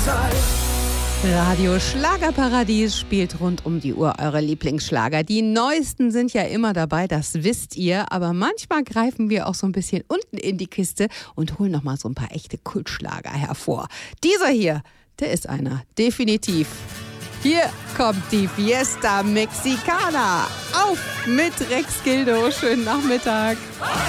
Radio Schlagerparadies spielt rund um die Uhr eure Lieblingsschlager. Die neuesten sind ja immer dabei, das wisst ihr. Aber manchmal greifen wir auch so ein bisschen unten in die Kiste und holen noch mal so ein paar echte Kultschlager hervor. Dieser hier, der ist einer, definitiv. Hier kommt die Fiesta Mexicana. Auf mit Rex Gildo. Schönen Nachmittag.